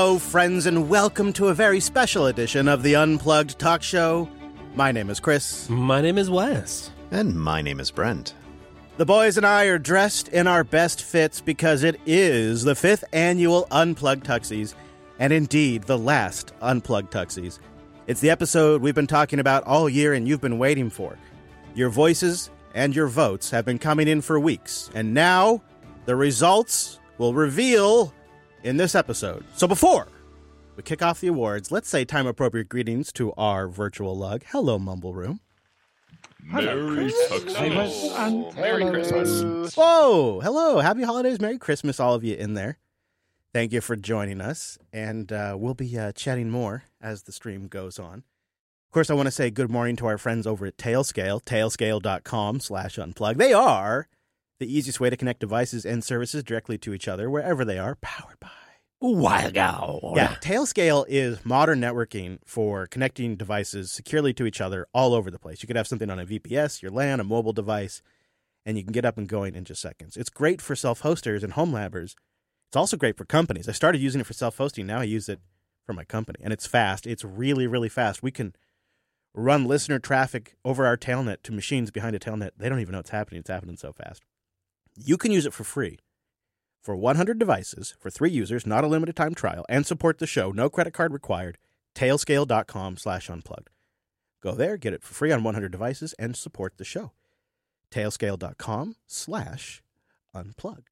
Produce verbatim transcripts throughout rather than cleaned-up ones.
Hello, friends, and welcome to a very special edition of the Unplugged Talk Show. My name is Chris. My name is Wes. And my name is Brent. The boys and I are dressed in our best fits because it is the fifth annual Unplugged Tuxies, and indeed the last Unplugged Tuxies. It's the episode we've been talking about all year and you've been waiting for. Your voices and your votes have been coming in for weeks, and now the results will reveal in this episode. So before we kick off the awards, let's say time-appropriate greetings to our virtual lug. Hello, Mumble Room. Merry Christmas. Merry Christmas. Whoa! Hello! Happy holidays, Merry Christmas, all of you in there. Thank you for joining us, and uh, we'll be uh, chatting more as the stream goes on. Of course, I want to say good morning to our friends over at Tailscale, tailscale.com slash unplug. They are the easiest way to connect devices and services directly to each other, wherever they are, powered by Wow. Yeah, Tailscale is modern networking for connecting devices securely to each other all over the place. You could have something on a V P S, your LAN, a mobile device, and you can get up and going in just seconds. It's great for self-hosters and home labbers. It's also great for companies. I started using it for self-hosting. Now I use it for my company, and it's fast. It's really, really fast. We can run listener traffic over our tailnet to machines behind a tailnet. They don't even know what's happening. It's happening so fast. You can use it for free for one hundred devices for three users, not a limited time trial, and support the show. No credit card required. Tailscale.com slash unplugged. Go there, get it for free on one hundred devices, and support the show. Tailscale.com slash unplugged.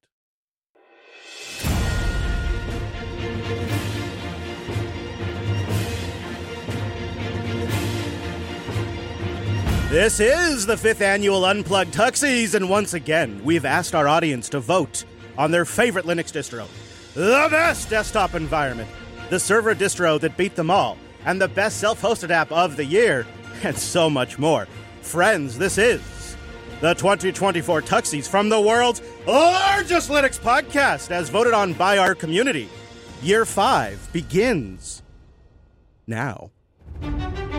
This is the fifth annual Unplugged Tuxies, and once again, we've asked our audience to vote on their favorite Linux distro, the best desktop environment, the server distro that beat them all, and the best self-hosted app of the year, and so much more. Friends, this is the twenty twenty-four Tuxies from the world's largest Linux podcast, as voted on by our community. Year five begins now.